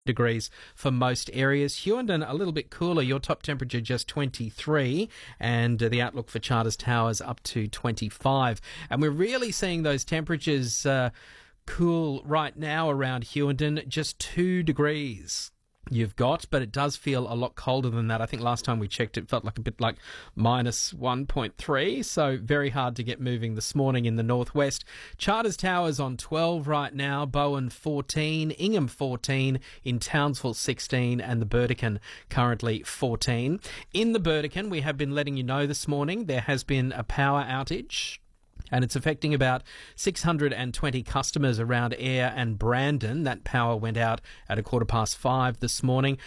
degrees for most areas. Hughenden a little bit cooler, your top temperature just 23, and the outlook for Charters Towers up to 25. And we're really seeing those temperatures cool right now around Hughenden, just 2 degrees. You've got, but it does feel a lot colder than that. I think last time we checked it felt like a bit like minus 1.3, so very hard to get moving this morning in the northwest. Charters Towers on 12 right now, Bowen 14, Ingham 14, in Townsville 16, and the Burdekin currently 14. In the Burdekin, we have been letting you know this morning there has been a power outage, and it's affecting about 620 customers around Ayr and Brandon. That power went out at 5:15 this morning.